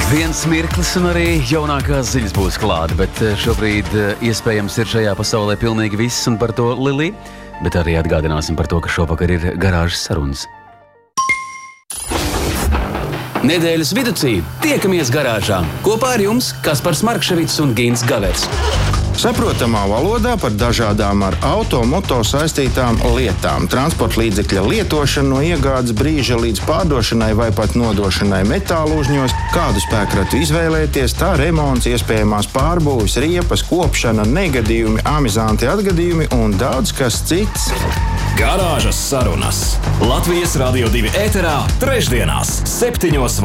Viens mirklis un arī jaunākās ziņas būs klāta, bet šobrīd iespējams ir šajā pasaulē pilnīgi viss un par to Lilī, bet arī atgādināsim par to, ka šovakar ir garāžas sarunas. Nedēļas viducī tiekamies garāžā. Kopā ar jums Kaspars Markševics un Gins Gavers. Saprotamā valodā par dažādām ar auto-moto saistītām lietām. Transporta līdzekļa lietošana no iegādes brīža līdz pārdošanai vai pat nodošanai metālu uzņos, kādu spēkratu izvēlēties, tā remonts, iespējamās pārbūves, riepas, kopšana, negadījumi, amizanti atgadījumi un daudz kas cits. Garāžas sarunas Latvijas Radio 2 ēterā trešdienās 7.